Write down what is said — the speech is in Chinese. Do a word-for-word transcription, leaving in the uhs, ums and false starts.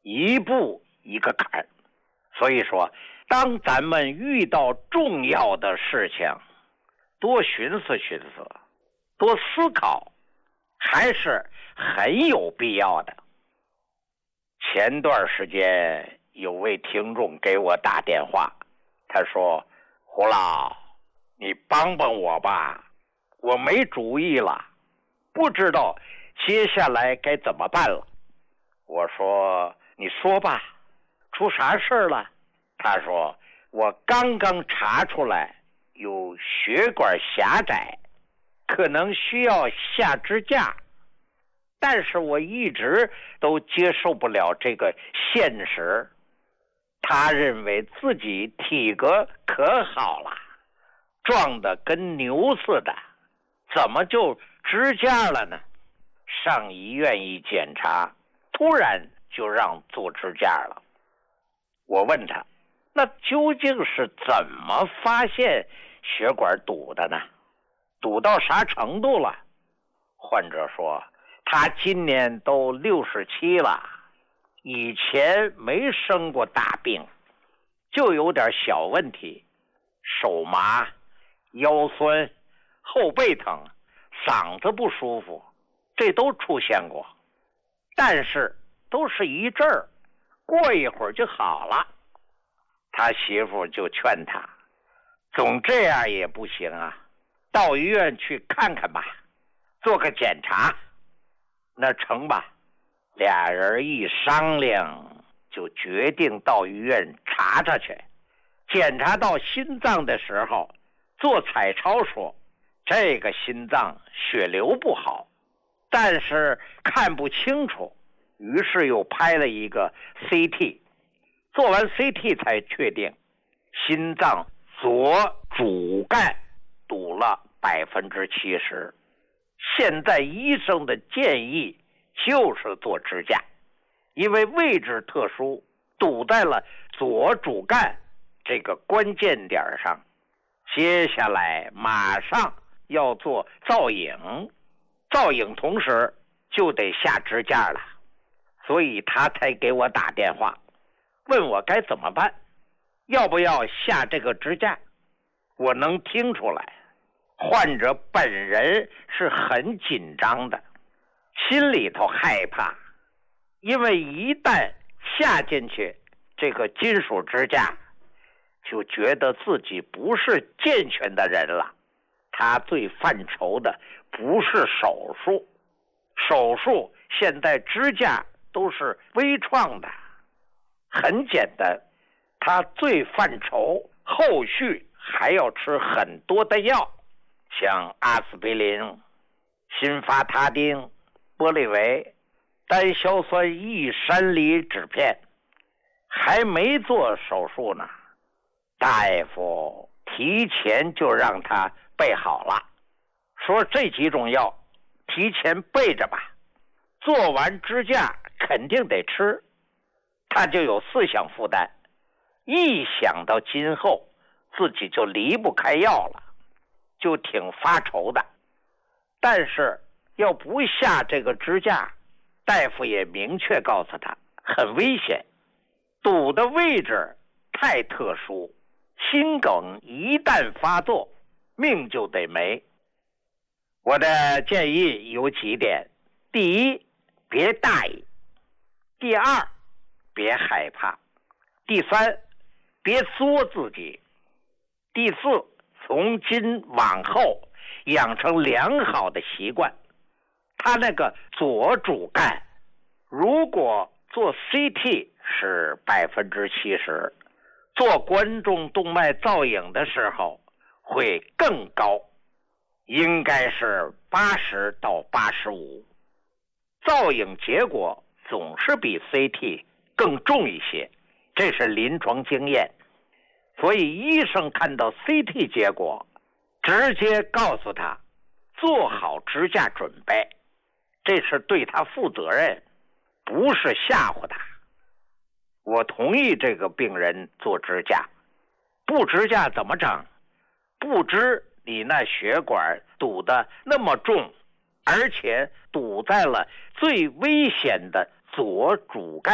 一步一个坎。所以说，当咱们遇到重要的事情，多寻思寻思，多思考，还是很有必要的。前段时间有位听众给我打电话，他说：胡老，你帮帮我吧，我没主意了，不知道接下来该怎么办了。我说：你说吧，出啥事儿了？他说：我刚刚查出来有血管狭窄，可能需要下支架，但是我一直都接受不了这个现实。他认为自己体格可好了，壮得跟牛似的，怎么就支架了呢？上医院一检查，突然就让做支架了。我问他，那究竟是怎么发现血管堵的呢？堵到啥程度了？患者说，他今年都六十七了，以前没生过大病，就有点小问题，手麻、腰酸、后背疼、嗓子不舒服，这都出现过，但是都是一阵儿，过一会儿就好了。他媳妇就劝他，总这样也不行啊，到医院去看看吧，做个检查。那成吧，俩人一商量，就决定到医院查查去。检查到心脏的时候，做彩超说这个心脏血流不好，但是看不清楚，于是又拍了一个 C T， 做完 C T 才确定心脏左主干堵了百分之七十。现在医生的建议就是做支架，因为位置特殊，堵在了左主干这个关键点上。接下来马上要做造影，造影同时就得下支架了，所以他才给我打电话，问我该怎么办，要不要下这个支架。我能听出来，患者本人是很紧张的，心里头害怕，因为一旦下进去这个金属支架，就觉得自己不是健全的人了。他最犯愁的不是手术，手术现在支架都是微创的，很简单。他最犯愁后续还要吃很多的药，像阿司匹林、辛伐他汀、玻利维、单硝酸异山梨酯片。还没做手术呢，大夫提前就让他备好了，说这几种药提前备着吧，做完支架肯定得吃。他就有思想负担，一想到今后自己就离不开药了，就挺发愁的。但是要不下这个支架，大夫也明确告诉他很危险，堵的位置太特殊，心梗一旦发作，命就得没。我的建议有几点：第一，别大意；第二，别害怕；第三，别作自己；第四，从今往后养成良好的习惯。他那个左主干，如果做 C T 是百分之七十，做冠状动脉造影的时候会更高，应该是八十到八十五。造影结果总是比 C T 更重一些，这是临床经验。所以医生看到 C T 结果，直接告诉他做好支架准备，这是对他负责任，不是吓唬他。我同意这个病人做支架，不支架怎么整？不知你那血管堵得那么重，而且堵在了最危险的左主干